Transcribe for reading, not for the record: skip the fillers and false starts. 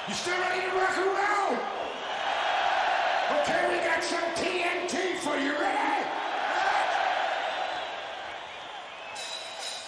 You still ready to rock and roll? Okay, we got some TNT.